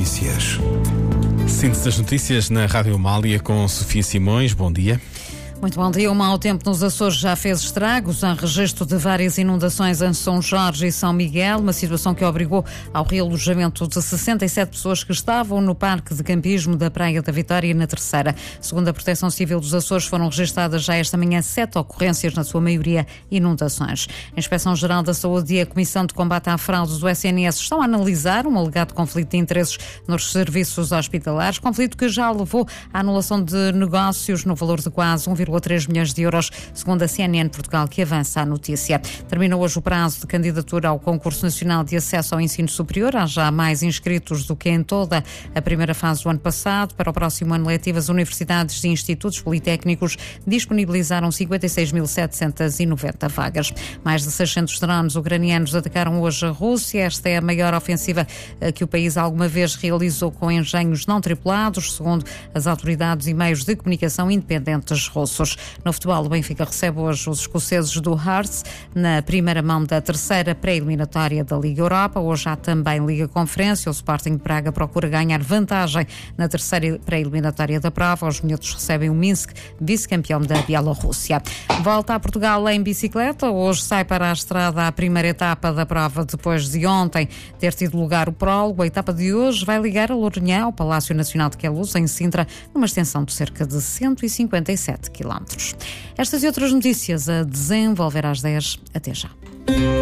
Notícias. Síntese das notícias na Rádio Amália com Sofia Simões. Bom dia. Muito bom dia. O mau tempo nos Açores já fez estragos. Há registro de várias inundações em São Jorge e São Miguel, uma situação que obrigou ao realojamento de 67 pessoas que estavam no parque de campismo da Praia da Vitória na Terceira. Segundo a Proteção Civil dos Açores, foram registradas já esta manhã 7 ocorrências, na sua maioria inundações. A Inspeção-Geral da Saúde e a Comissão de Combate à Fraude do SNS estão a analisar um alegado conflito de interesses nos serviços hospitalares, conflito que já levou à anulação de negócios no valor de quase 1,3 milhões de euros, segundo a CNN Portugal, que avança a notícia. Termina hoje o prazo de candidatura ao Concurso Nacional de Acesso ao Ensino Superior. Há já mais inscritos do que em toda a primeira fase do ano passado. Para o próximo ano letivo, as universidades e institutos politécnicos disponibilizaram 56.790 vagas. Mais de 600 drones ucranianos atacaram hoje a Rússia. Esta é a maior ofensiva que o país alguma vez realizou com engenhos não tripulados, segundo as autoridades e meios de comunicação independentes russos. No futebol, o Benfica recebe hoje os escoceses do Hearts na primeira mão da terceira pré-eliminatória da Liga Europa. Hoje há também Liga Conferência. O Sporting de Braga procura ganhar vantagem na terceira pré-eliminatória da prova. Os minhotos recebem o Minsk, vice-campeão da Bielorrússia. Volta a Portugal em bicicleta. Hoje sai para a estrada a primeira etapa da prova, depois de ontem ter tido lugar o prólogo. A etapa de hoje vai ligar a Lourinhã ao Palácio Nacional de Queluz, em Sintra, numa extensão de cerca de 157 km. Estas e outras notícias a desenvolver às 10. Até já.